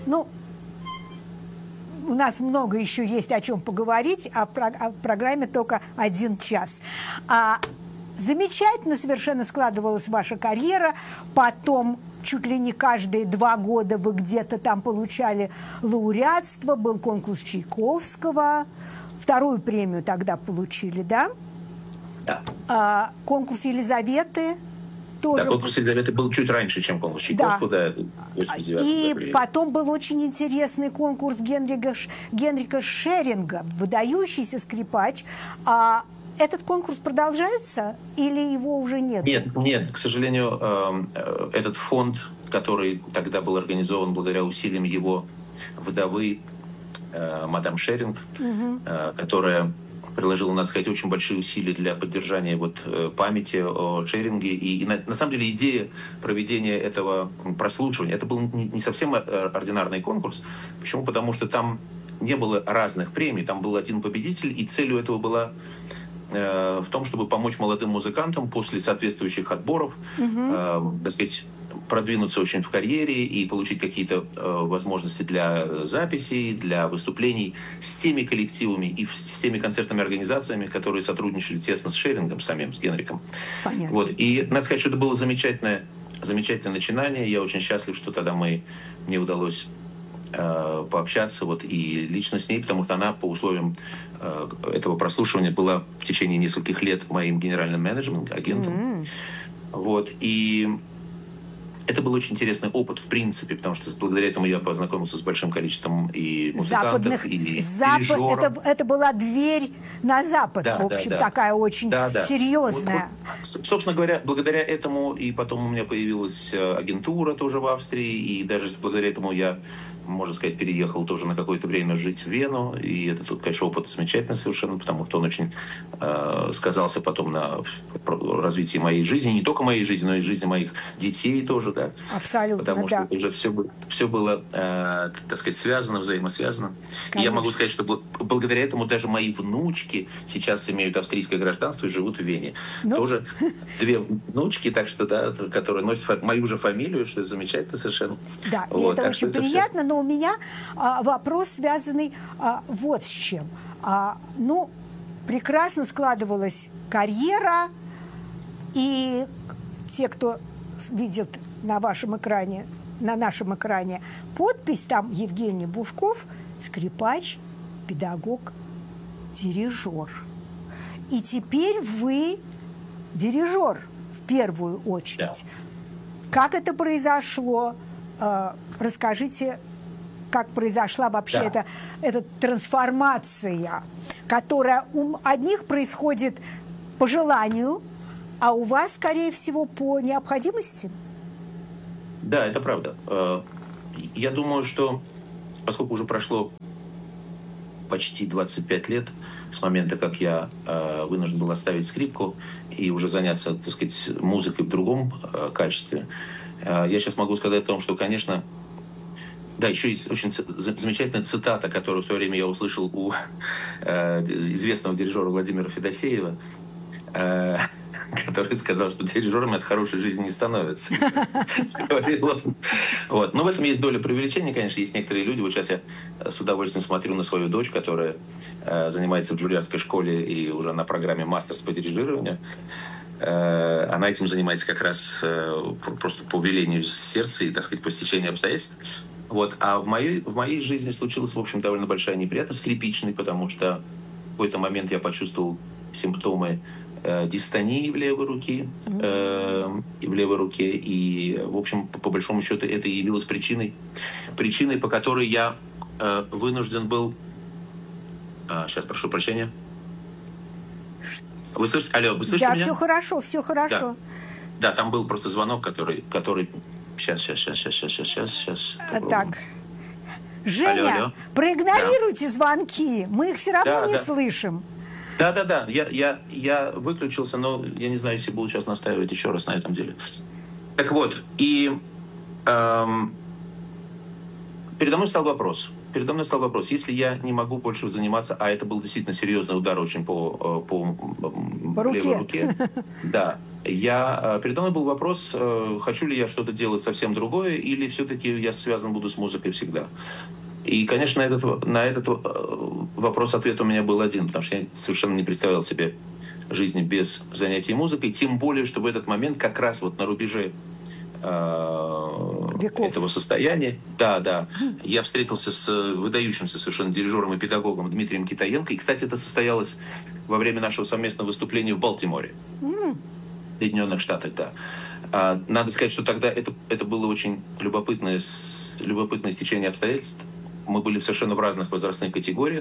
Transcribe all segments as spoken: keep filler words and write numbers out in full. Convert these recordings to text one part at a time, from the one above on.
Ну, у нас много еще есть о чем поговорить, а в, про а в программе только один час. А, замечательно совершенно складывалась ваша карьера, потом чуть ли не каждые два года вы где-то там получали лауреатство, был конкурс Чайковского, вторую премию тогда получили, да? Да. А, конкурс Елизаветы тоже. Да, конкурс Елизаветы был чуть раньше, чем конкурс Чайковского, да, да, и года. Потом был очень интересный конкурс Генрика, Генрика Шеринга, выдающийся скрипач. А этот конкурс продолжается или его уже нет? Нет, нет, к сожалению, этот фонд, который тогда был организован благодаря усилиям его вдовы, мадам Шеринг, угу. которая приложила, надо сказать, очень большие усилия для поддержания вот памяти о Шеринге. И, и на, на самом деле идея проведения этого прослушивания, это был не, не совсем ординарный конкурс. Почему? Потому что там не было разных премий, там был один победитель, и целью этого была э, в том, чтобы помочь молодым музыкантам после соответствующих отборов, угу. э, так сказать, продвинуться очень в карьере и получить какие-то э, возможности для записей, для выступлений с теми коллективами и с теми концертными организациями, которые сотрудничали тесно с Шерингом самим, с Генриком. Понятно. Вот. И надо сказать, что это было замечательное, замечательное начинание. Я очень счастлив, что тогда мы, мне удалось э, пообщаться вот, и лично с ней, потому что она по условиям э, этого прослушивания была в течение нескольких лет моим генеральным менеджером, агентом. Mm-hmm. Вот. И это был очень интересный опыт, в принципе, потому что благодаря этому я познакомился с большим количеством и музыкантов, западных, и запад, это, это была дверь на Запад, да, в общем, да, да. такая очень да, да. серьезная. Вот, вот, собственно говоря, благодаря этому, и потом у меня появилась агентура тоже в Австрии, и даже благодаря этому я, можно сказать, переехал тоже на какое-то время жить в Вену, и это тут, конечно, опыт замечательный совершенно, потому что он очень э, сказался потом на развитии моей жизни, не только моей жизни, но и жизни моих детей тоже, да. Абсолютно, потому да. что уже все, все было, э, так сказать, связано, взаимосвязано. Конечно. И я могу сказать, что благодаря этому даже мои внучки сейчас имеют австрийское гражданство и живут в Вене. Ну? Тоже две внучки, так что, да, которые носят мою же фамилию, что замечательно совершенно. Да, вот, это очень приятно, но у меня а, вопрос, связанный а, вот с чем. А, ну, прекрасно складывалась карьера, и те, кто видит на вашем экране, на нашем экране подпись, там Евгений Бушков, скрипач, педагог, дирижер. И теперь вы дирижер в первую очередь. Да. Как это произошло? А, расскажите, как произошла вообще да. эта, эта трансформация, которая у одних происходит по желанию, а у вас, скорее всего, по необходимости? Да, это правда. Я думаю, что поскольку уже прошло почти двадцать пять лет с момента, как я вынужден был оставить скрипку и уже заняться, так сказать, музыкой в другом качестве, я сейчас могу сказать о том, что, конечно, да, еще есть очень замечательная цитата, которую в свое время я услышал у э, известного дирижера Владимира Федосеева, э, который сказал, что дирижерами от хорошей жизни не становятся. Вот. Но в этом есть доля преувеличения, конечно. Есть некоторые люди, вот сейчас я с удовольствием смотрю на свою дочь, которая э, занимается в Джульярдской школе и уже на программе мастерс по дирижированию. Э, она этим занимается как раз э, просто по велению сердца и, так сказать, по стечению обстоятельств. Вот. А в моей, в моей жизни случилась, в общем, довольно большая неприятность, скрипичной, потому что в какой-то момент я почувствовал симптомы э, дистонии в левой руке, э, в левой руке, и, в общем, по, по большому счету, это и явилось причиной, причиной, по которой я э, вынужден был... А, сейчас, прошу прощения. Вы слышите? Алло, вы слышите да, меня? Да, все хорошо, все хорошо. Да. да, там был просто звонок, который... который... Сейчас, сейчас, сейчас, сейчас, сейчас, сейчас, сейчас. Так. Женя, алло, алло. проигнорируйте да. звонки. Мы их все равно да, не да. слышим. Да, да, да. Я, я, я выключился, но я не знаю, если буду сейчас настаивать еще раз на этом деле. Так вот, и эм, передо мной стал вопрос. Передо мной стал вопрос, если я не могу больше заниматься, а это был действительно серьезный удар очень по, по, по левой руке. руке. Да. я, передо мной был вопрос, хочу ли я что-то делать совсем другое, или все-таки я связан буду с музыкой всегда. И, конечно, на этот, на этот вопрос ответ у меня был один, потому что я совершенно не представлял себе жизни без занятий музыкой, тем более, что в этот момент как раз вот на рубеже Веков. этого состояния, да, да, я встретился с выдающимся совершенно дирижером и педагогом Дмитрием Китаенко. И, кстати, это состоялось во время нашего совместного выступления в Балтиморе, mm. в Соединенных Штатах, да. А, надо сказать, что тогда это, это было очень любопытное, любопытное стечение обстоятельств. Мы были совершенно в разных возрастных категориях,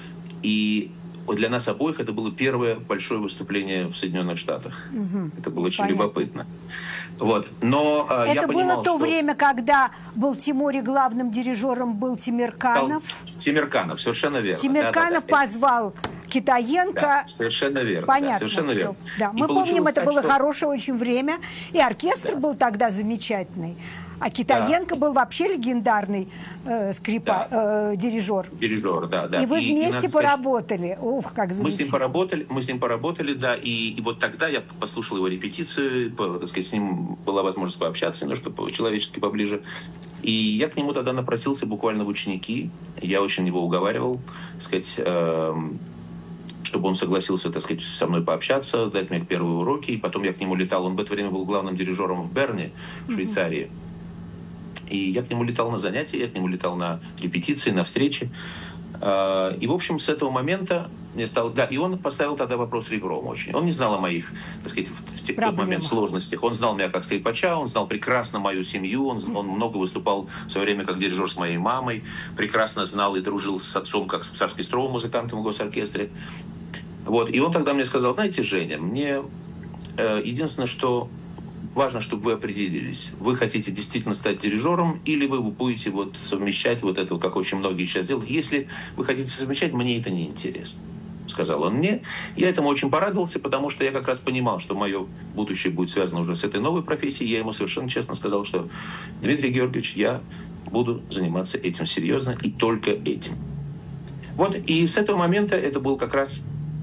и для нас обоих это было первое большое выступление в Соединенных Штатах. Угу. Это было очень Понятно. любопытно. Вот. Но это я понимал, было то что... время, когда был Тимури, главным дирижером был Тимирканов. Тимирканов, совершенно верно. Тимирканов да, да, да. позвал Китаенко. Да, совершенно верно. Понятно. Да, совершенно верно. Да. Мы помним, это так, было что... хорошее очень время. И оркестр да. был тогда замечательный. А Китаенко да. был вообще легендарный э, скрипа, да. э, дирижер. Дирижер, да, да. И вы и, вместе и поработали. Сказать, Ух, как замечательно. Мы с ним поработали, мы с ним поработали, да. И, и вот тогда я послушал его репетиции, по, так сказать, с ним была возможность пообщаться, немножко по-человечески поближе. И я к нему тогда напросился буквально в ученики. Я очень его уговаривал, так сказать, э, чтобы он согласился, так сказать, со мной пообщаться, дать мне первые уроки. И потом я к нему летал. Он в это время был главным дирижером в Берне, в Швейцарии. Mm-hmm. И я к нему летал на занятия, я к нему летал на репетиции, на встречи. И, в общем, с этого момента мне стало... Да, и он поставил тогда вопрос ребром очень. Он не знал о моих, так сказать, в тот момент сложностях. Он знал меня как скрипача, он знал прекрасно мою семью, он, он много выступал в свое время как дирижер с моей мамой, прекрасно знал и дружил с отцом как с оркестровым музыкантом в госоркестре. Вот. И он тогда мне сказал, знаете, Женя, мне э, единственное, что... важно, чтобы вы определились. Вы хотите действительно стать дирижером, или вы будете вот совмещать вот это, как очень многие сейчас делают. Если вы хотите совмещать, мне это не интересно, сказал он мне. Я этому очень порадовался, потому что я как раз понимал, что мое будущее будет связано уже с этой новой профессией. Я ему совершенно честно сказал, что Дмитрий Георгиевич, я буду заниматься этим серьезно и только этим. Вот, и с этого момента это был как раз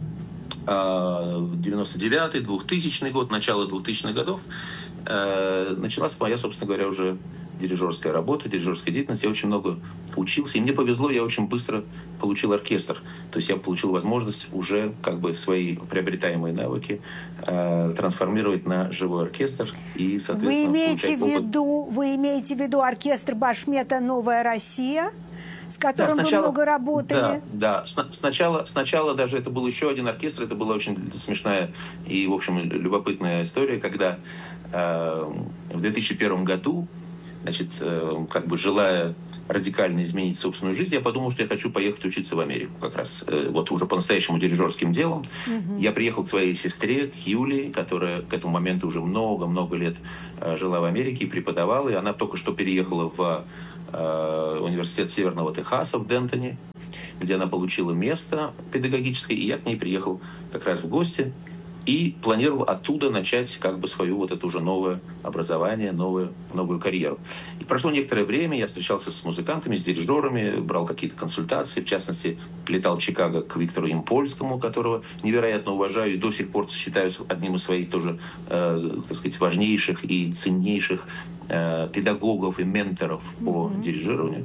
девяносто девятый, двухтысячный год, начало двухтысячных годов, э, началась моя, собственно говоря, уже дирижерская работа, дирижерская деятельность. Я очень много учился, и мне повезло, я очень быстро получил оркестр. То есть я получил возможность уже как бы свои приобретаемые навыки э, трансформировать на живой оркестр и, соответственно, вы имеете в виду, вы имеете в виду оркестр Башмета «Новая Россия», с которым да, сначала, вы много работали? Да, да. Сначала, сначала даже это был еще один оркестр, это была очень смешная и, в общем, любопытная история, когда э, в две тысячи первом году, значит, э, как бы желая радикально изменить собственную жизнь, я подумал, что я хочу поехать учиться в Америку как раз, э, вот уже по-настоящему дирижерским делом. Угу. Я приехал к своей сестре, к Юлии, которая к этому моменту уже много-много лет э, жила в Америке и преподавала, и она только что переехала в университет Северного Техаса в Дентоне, где она получила место педагогическое, и я к ней приехал как раз в гости и планировал оттуда начать как бы свою вот это уже новое образование, новую, новую карьеру. И прошло некоторое время, я встречался с музыкантами, с дирижерами, брал какие-то консультации, в частности, летал в Чикаго к Виктору Импольскому, которого невероятно уважаю и до сих пор считаю одним из своих тоже, э, так сказать, важнейших и ценнейших э, педагогов и менторов по mm-hmm. дирижированию.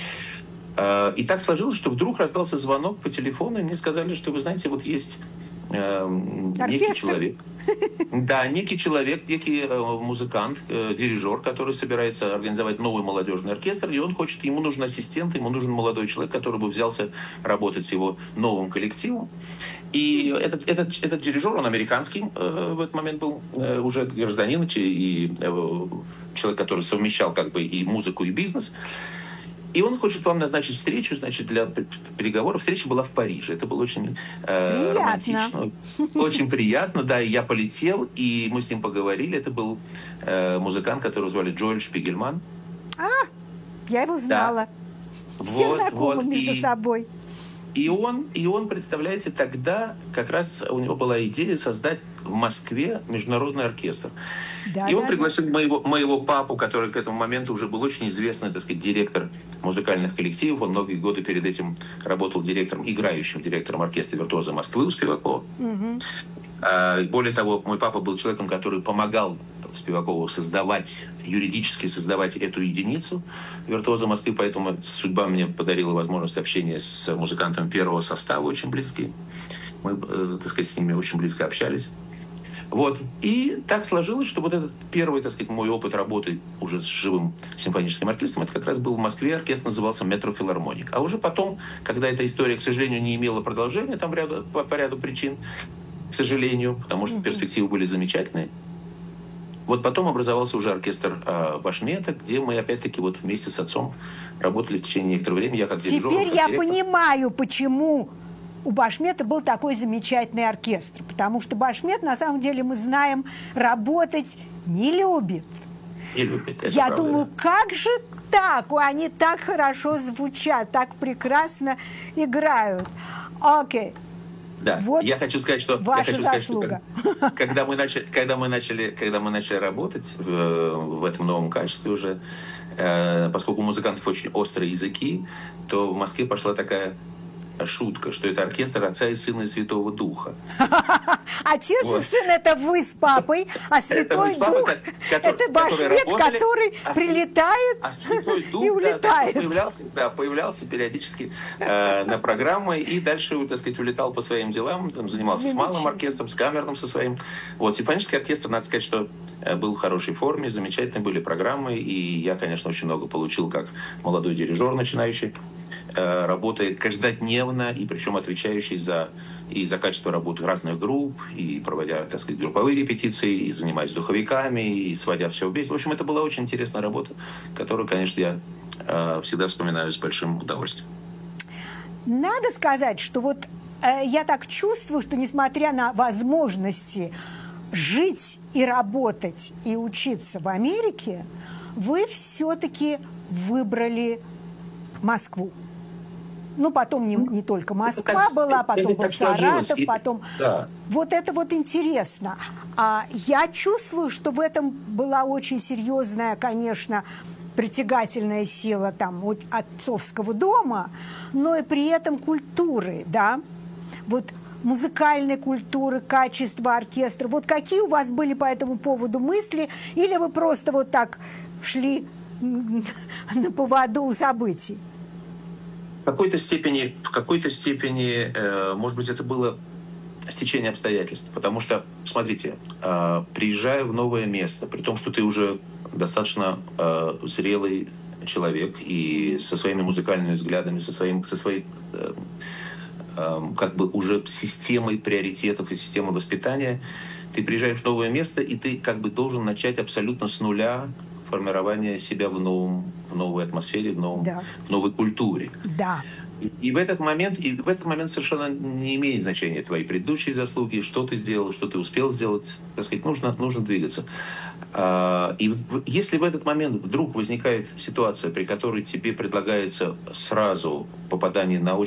Э, и так сложилось, что вдруг раздался звонок по телефону, и мне сказали, что, вы знаете, вот есть э, некий человек. Да, некий человек, некий э, музыкант, э, дирижер, который собирается организовать новый молодежный оркестр, и он хочет, ему нужен ассистент, ему нужен молодой человек, который бы взялся работать с его новым коллективом. И этот, этот, этот дирижер, он американский э, в этот момент был, э, уже гражданин, и э, человек, который совмещал как бы и музыку, и бизнес. И он хочет вам назначить встречу, значит, для переговоров. Встреча была в Париже. Это было очень э, романтично. Очень приятно, да. И я полетел, и мы с ним поговорили. Это был э, музыкант, которого звали Джоэль Шпигельман. А, я его знала. Да. Все вот, знакомы вот. между и, собой. И он, и он, представляете, тогда как раз у него была идея создать в Москве международный оркестр. Да, и он да, пригласил да. моего, моего папу, который к этому моменту уже был очень известный, так сказать, директор музыкальных коллективов. Он многие годы перед этим работал директором, играющим директором оркестра «Виртуоза Москвы» у Спивакова. Угу. А, более того, мой папа был человеком, который помогал Спивакову создавать, юридически создавать эту единицу «Виртуоза Москвы», поэтому судьба мне подарила возможность общения с музыкантом первого состава, очень близкий. Мы, э, так сказать, с ними очень близко общались. Вот. И так сложилось, что вот этот первый, так сказать, мой опыт работы уже с живым симфоническим оркестром, это как раз был в Москве, оркестр назывался «Метрофилармоник». А уже потом, когда эта история, к сожалению, не имела продолжения, там ряду, по, по ряду причин, к сожалению, потому что перспективы были замечательные, вот потом образовался уже оркестр э, Башмета, где мы опять-таки вот вместе с отцом работали в течение некоторого времени. Я как дирижер, Теперь как я директор. понимаю, почему у Башмета был такой замечательный оркестр. Потому что Башмет, на самом деле, мы знаем, работать не любит. Не любит, это Я правда, думаю, да. как же так? Они так хорошо звучат, так прекрасно играют. Окей. Да, Вот я хочу сказать, что, ваша я хочу сказать, что заслуга. как- когда, мы начали, когда, мы начали, когда мы начали работать в, в этом новом качестве уже, э, поскольку у музыкантов очень острые языки, то в Москве пошла такая шутка, что это оркестр Отца и Сына и Святого Духа. Отец Вот. и сын – это вы с папой, а Святой вы с папой, Дух ко- – который- это Башмет, которые работали, который а Свя- прилетает А Святой Дух, и да, улетает. появлялся, да, появлялся периодически э, на программы и дальше, так сказать, улетал по своим делам, там, занимался с малым Замечательно. оркестром, с камерным со своим. Вот, симфонический оркестр, надо сказать, что э, был в хорошей форме, замечательные были программы, и я, конечно, очень много получил как молодой дирижер начинающий, э, работая каждодневно, и причем отвечающий за, и за качество работы разных групп, и проводя, так сказать, групповые репетиции, и занимаясь духовиками, и сводя все вместе. В общем, это была очень интересная работа, которую, конечно, я э, всегда вспоминаю с большим удовольствием. Надо сказать, что вот э, я так чувствую, что несмотря на возможности жить и работать и учиться в Америке, вы все-таки выбрали Москву. Ну, потом не, не только Москва так- была, это потом был так сложилось. Саратов, И- потом... да. Вот это вот интересно. А я чувствую, что в этом была очень серьезная, конечно, притягательная сила там от отцовского дома, но и при этом культуры, да, вот музыкальной культуры, качества оркестра. Вот какие у вас были по этому поводу мысли, или вы просто вот так шли на поводу у событий? В какой-то степени, в какой-то степени, э, может быть, это было стечение обстоятельств. Потому что, смотрите, э, приезжая в новое место, при том, что ты уже достаточно э, зрелый человек и со своими музыкальными взглядами, со, своим, со своей э, э, как бы уже системой приоритетов и системой воспитания, ты приезжаешь в новое место, и ты как бы должен начать абсолютно с нуля формирование себя в, новом, в новой атмосфере, в, новом, Да. в новой культуре. Да. И, и в этот момент, и в этот момент совершенно не имеет значения твои предыдущие заслуги, что ты сделал, что ты успел сделать. Так сказать, нужно, нужно двигаться. А, и в, если в этот момент вдруг возникает ситуация, при которой тебе предлагается сразу попадание на очень